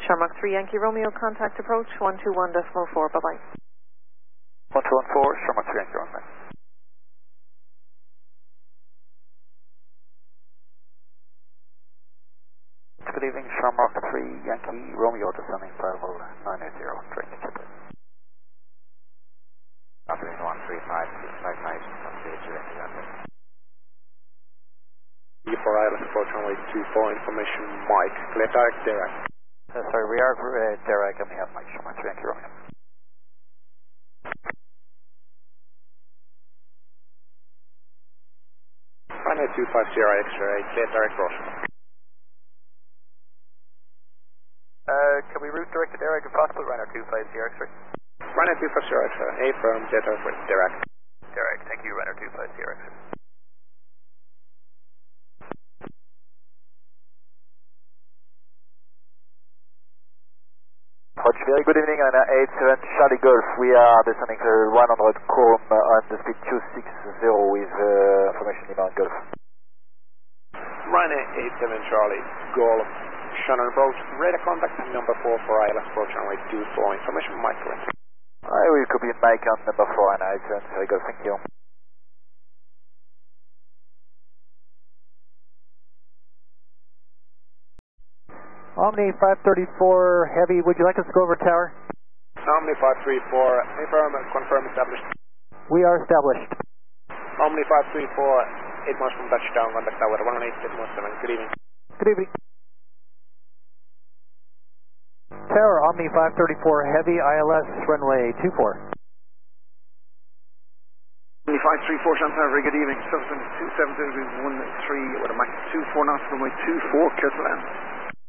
Shamrock 3 Yankee Romeo, contact approach 121.4, bye-bye. 1214, Shamrock 3 Yankee Romeo. Good evening, Shamrock 3 Yankee Romeo, descending level 980, direct to Chipper. Afternoon 135, 655, for Island, unfortunately 24 information, Mike, clear direct, direct. Sorry, we are direct and we have Mike Shamrock 3 Yankee Romeo. Ryanair 250 X-ray, clear direct, Roger. Can we route direct to Derek if possible, Ryanair 250 X-ray? Ryanair 250 X-ray, A firm, Delta for direct. Derek, thank you, Ryanair 250 X-ray. Very good evening on 87 Charlie Golf. We are descending 100 Chrome on the speed 260 with information inbound Golf. Ryanair 87 Charlie Golf. Shannon approach, radar contact number 4 for Island, unfortunately 24 information, Mike. We could be Mike on number 4 and 87 Charlie Golf, thank you. Omni 534 Heavy, would you like us to go over tower? Omni 534, confirm established. We are established. Omni 534, 8 miles from touchdown, contact tower 118.7, good evening. Good evening. Tower, Omni 534 Heavy, ILS, runway 24. Omni 534, Chantal, very good evening. 727 13 with a max 24 knots, runway 24, clear to land.